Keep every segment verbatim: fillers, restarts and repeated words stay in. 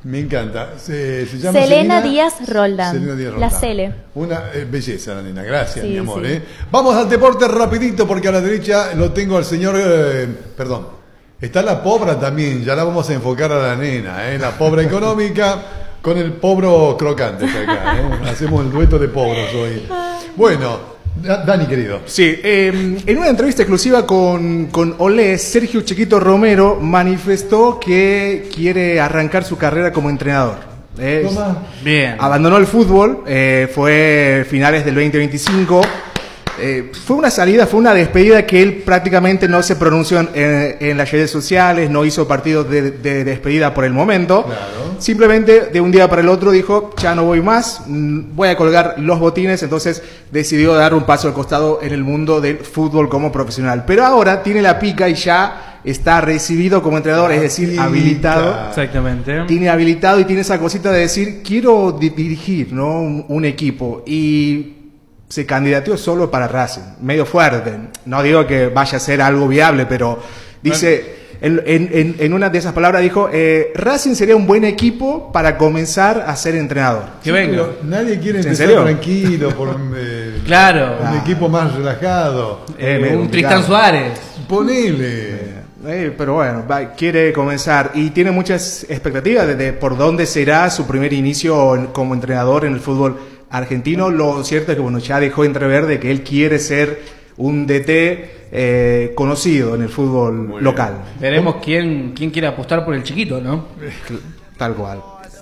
Me encanta. Se, se llama Selena Díaz Roldán. Selena Díaz Roldán. La Cele. Una eh, belleza, la nena. Gracias, Sí, mi amor. sí. Eh. Vamos al deporte rapidito porque a la derecha lo tengo al señor... Eh, perdón. Está la pobra también. Ya la vamos a enfocar a la nena. Eh. La pobra económica con el pobro crocante. Acá, eh. Hacemos el dueto de pobros hoy. Bueno... Dani, querido. Sí, eh, en una entrevista exclusiva con, con Olé, Sergio Chiquito Romero manifestó que quiere arrancar su carrera como entrenador. Eh, Bien. Abandonó el fútbol, eh, fue finales del veinte veinticinco. Eh, fue una salida, fue una despedida que él prácticamente no se pronunció en, en, en las redes sociales, no hizo partidos de, de despedida por el momento. Claro. Simplemente de un día para el otro dijo, ya no voy más, voy a colgar los botines, entonces decidió dar un paso al costado en el mundo del fútbol como profesional. Pero ahora tiene la pica y ya está recibido como entrenador, es decir, pica. habilitado. Exactamente. Tiene habilitado y tiene esa cosita de decir, quiero di- dirigir, ¿no? un, un equipo. Y se candidateó solo para Racing, medio fuerte. No digo que vaya a ser algo viable, pero dice, en, en, en una de esas palabras dijo, eh, Racing sería un buen equipo para comenzar a ser entrenador. Que venga. Pero nadie quiere ¿En empezar serio? tranquilo por eh, Claro. un equipo más relajado. Eh, Eh, medio un complicado. Tristán Suárez. Ponele. Eh, pero bueno, va, quiere comenzar y tiene muchas expectativas de, de por dónde será su primer inicio en- como entrenador en el fútbol argentino. Lo cierto es que bueno, ya dejó entrever de que él quiere ser un D T eh, conocido en el fútbol local. Veremos quién, quién quiere apostar por el chiquito, ¿no? Tal cual.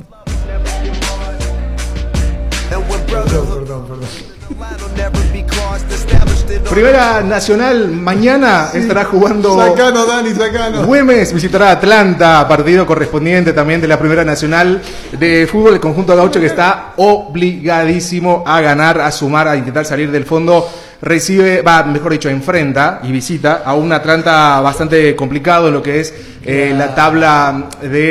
Perdón, perdón, perdón. Primera Nacional mañana estará jugando Sacano, Dani, sacano. Güemes, visitará Atlanta, partido correspondiente también de la Primera Nacional de Fútbol, el conjunto gaucho que está obligadísimo a ganar, a sumar, a intentar salir del fondo. Recibe, va, mejor dicho, enfrenta y visita a un Atlanta bastante complicado en lo que es eh, la tabla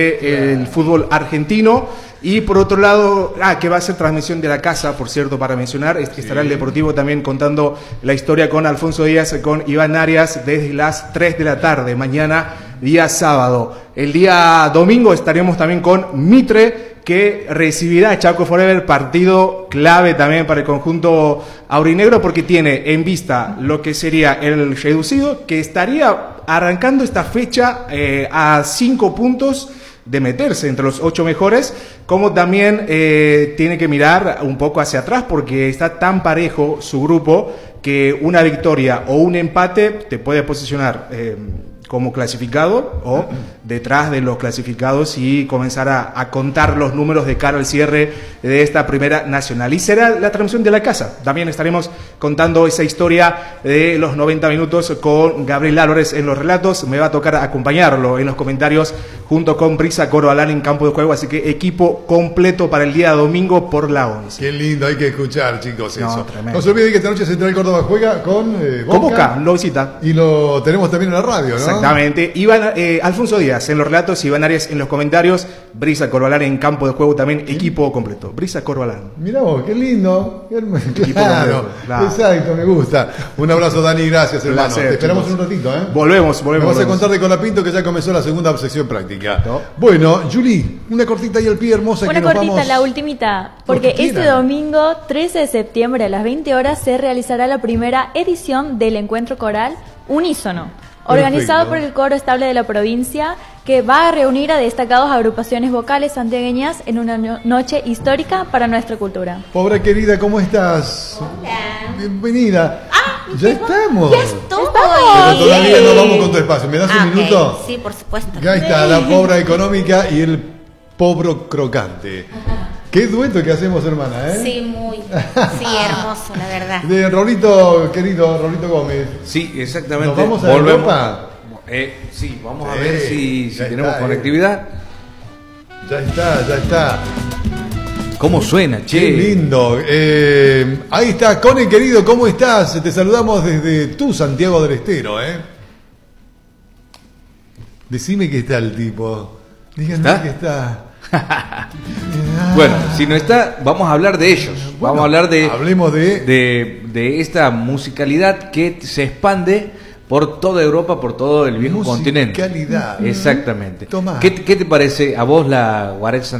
del fútbol argentino. Y por otro lado, ah, que va a ser transmisión de la casa, por cierto, para mencionar, est- estará el Deportivo también contando la historia con Alfonso Díaz, con Iván Arias, desde las tres de la tarde, mañana, día sábado. El día domingo estaremos también con Mitre, que recibirá a Chaco Forever, partido clave también para el conjunto aurinegro, porque tiene en vista lo que sería el reducido, que estaría arrancando esta fecha eh, a cinco puntos de meterse entre los ocho mejores, como también eh, tiene que mirar un poco hacia atrás porque está tan parejo su grupo que una victoria o un empate te puede posicionar eh, como clasificado o detrás de los clasificados y comenzar a, a contar los números de cara al cierre de esta Primera Nacional. Y será la transmisión de la casa. También estaremos contando esa historia de los noventa minutos con Gabriel Álvarez en los relatos. Me va a tocar acompañarlo en los comentarios junto con Brisa Corvalán en campo de juego. Así que equipo completo para el día domingo por la once. Qué lindo, hay que escuchar, chicos, No, eso. tremendo. No se olviden que esta noche Central Córdoba juega con eh, Boca. Con Boca, lo visita. Y lo tenemos también en la radio, ¿no? Exactamente. Iván, eh, Alfonso Díaz en los relatos, Iván Arias en los comentarios, Brisa Corvalán en campo de juego también, equipo completo. Brisa Corvalán. Mirá vos, qué lindo. Qué hermoso. Equipo Claro, completo, claro. exacto, me gusta. Un abrazo, Dani, gracias, hermano. Placer, Te esperamos chicos. en un ratito, ¿eh? Volvemos, volvemos. Me vas a volvemos. contar de Colapinto que ya comenzó la segunda sección práctica. No. Bueno, Juli, una cortita ahí al pie hermosa. Una que nos cortita, vamos... la ultimita, Porque porque este quieran. domingo trece de septiembre a las veinte horas se realizará la primera edición del encuentro coral Unísono, organizado Perfecto. por el Coro Estable de la provincia, que va a reunir a destacadas agrupaciones vocales santiagueñas en una no- noche histórica para nuestra cultura. Pobre querida, ¿cómo estás? Hola. Bienvenida. Ah, ya estamos. Ya estoy. Pero todavía no vamos con tu espacio. ¿Me das Ah, un ok. minuto? Sí, por supuesto. Ya está, la pobre económica y el pobro crocante. Qué dueto que hacemos, hermana, ¿eh? Sí, muy. Sí, hermoso, la verdad. De Rolito, querido, Rolito Gómez. Sí, exactamente. ¿Nos vamos a Volvemos. Europa? Eh, sí, vamos a Sí, ver si, si ya tenemos está, eh. conectividad. Ya está, ya está. ¿Cómo suena, che? Qué lindo. Eh, ahí está, Cone, querido, ¿cómo estás? Te saludamos desde tu Santiago del Estero, ¿eh? Decime que está el tipo. Díganme ¿Está? que está. Bueno, si no está, vamos a hablar de ellos. Bueno, vamos a hablar de, hablemos de- de, de esta musicalidad que se expande por toda Europa, por todo el viejo continente. Musicalidad. Exactamente. Tomá. ¿Qué, qué te parece a vos la guaracha